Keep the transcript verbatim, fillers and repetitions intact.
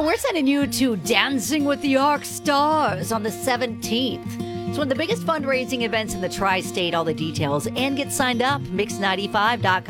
we're sending you to Dancing with the Ark Stars on the seventeenth. It's one of the biggest fundraising events in the tri-state. All the details and get signed up, mix ninety-five dot com.